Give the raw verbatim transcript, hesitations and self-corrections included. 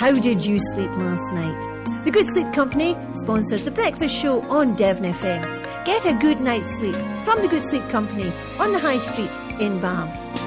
How did you sleep last night? The Good Sleep Company sponsors The Breakfast Show on Devon F M. Get a good night's sleep from The Good Sleep Company on the High Street in Bath.